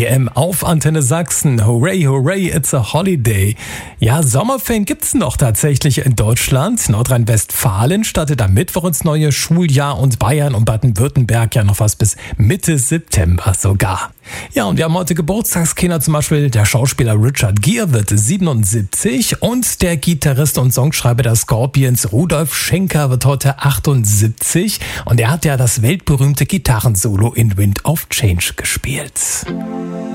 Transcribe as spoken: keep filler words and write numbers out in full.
W M auf Antenne Sachsen. Hooray, hooray, it's a holiday. Ja, Sommerferien gibt's noch tatsächlich in Deutschland. Nordrhein-Westfalen startet am Mittwoch ins neue Schuljahr und Bayern und Baden-Württemberg ja noch was bis Mitte September sogar. Ja, und wir haben heute Geburtstagskinder, zum Beispiel der Schauspieler Richard Gere wird siebenundsiebzig und der Gitarrist und Songschreiber der Scorpions Rudolf Schenker wird heute achtundsiebzig und er hat ja das weltberühmte Gitarrensolo in Wind of Change gespielt.